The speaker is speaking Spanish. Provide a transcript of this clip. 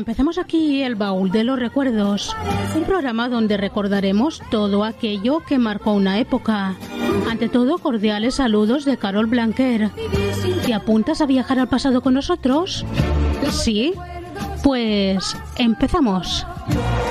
empecemos aquí el baúl de los recuerdos, un programa donde recordaremos todo aquello que marcó una época. Ante todo, cordiales saludos de Carol Blanquer. ¿Te apuntas a viajar al pasado con nosotros? ¿Sí? Pues empezamos.